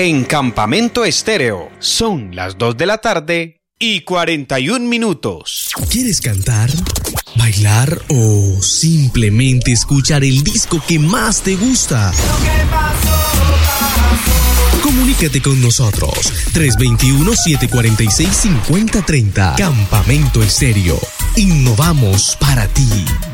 en Campamento Estéreo. Son las 2 de la tarde y 41 minutos. ¿Quieres cantar, bailar o simplemente escuchar el disco que más te gusta? Comunícate con nosotros 321-746-5030. Campamento Estéreo. Innovamos para ti.